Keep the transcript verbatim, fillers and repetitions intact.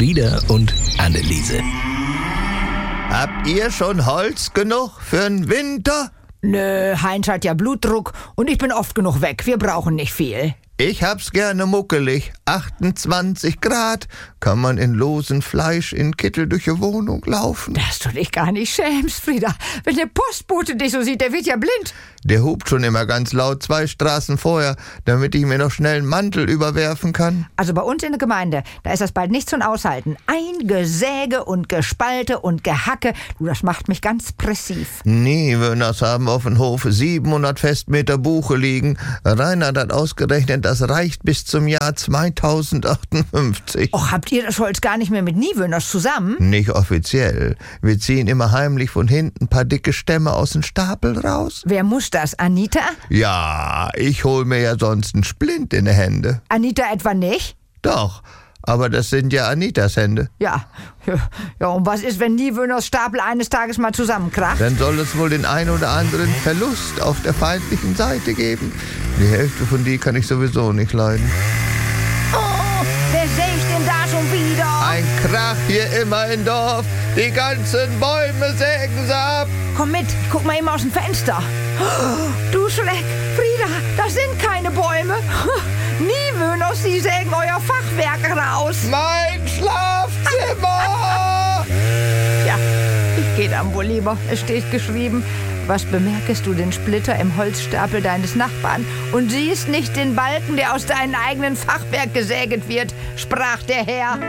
Frieda und Anneliese. Habt ihr schon Holz genug für'n Winter? Nö, Heinz hat ja Blutdruck und ich bin oft genug weg. Wir brauchen nicht viel. Ich hab's gerne muckelig. achtundzwanzig Grad. Kann man in losen Fleisch in Kittel durch die Wohnung laufen. Dass du dich gar nicht schämst, Frieda. Wenn der Postbote dich so sieht, der wird ja blind. Der hupt schon immer ganz laut zwei Straßen vorher, damit ich mir noch schnell einen Mantel überwerfen kann. Also bei uns in der Gemeinde, da ist das bald nicht zum Aushalten. Ein Gesäge und Gespalte und Gehacke. Du, das macht mich ganz pressiv. Nee, Wöhners haben auf dem Hof siebenhundert Festmeter Buche liegen. Reinhard hat ausgerechnet, das reicht bis zum Jahr zweitausendachtundfünfzig. Och, habt ihr das Holz gar nicht mehr mit Niewöhners zusammen? Nicht offiziell. Wir ziehen immer heimlich von hinten ein paar dicke Stämme aus dem Stapel raus. Wer muss das, Anita? Ja, ich hol mir ja sonst einen Splint in die Hände. Anita etwa nicht? Doch, aber das sind ja Anitas Hände. Ja, ja, und was ist, wenn Niewöhners Stapel eines Tages mal zusammenkracht? Dann soll es wohl den ein oder anderen Verlust auf der feindlichen Seite geben. Die Hälfte von die kann ich sowieso nicht leiden. Oh, wer sägt denn da schon wieder? Ein Krach hier immer im Dorf. Die ganzen Bäume sägen sie ab. Komm mit, guck mal eben aus dem Fenster. Du Schreck, Frieda, das sind keine Bäume. Niewöhners, die sägen euer Fachwerk raus. Mein Schlafzimmer! Ja, ich geh dann wohl lieber. Es steht geschrieben: Was bemerkest du den Splitter im Holzstapel deines Nachbarn und siehst nicht den Balken, der aus deinem eigenen Fachwerk gesäget wird, sprach der Herr.